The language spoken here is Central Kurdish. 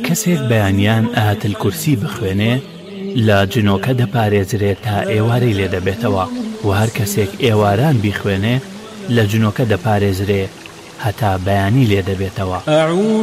کەسێک بەیانیان ئاەتل کورسی بخوێنێ لە جنۆکە دەپارێزرێت تا ئێوارەی لێ دەبێتەوە و هەر کەسێک ئێواران بیخوێنێ لە جنۆکە دەپارێزرێ هەتا بەیانی لێ دەبێتەوە.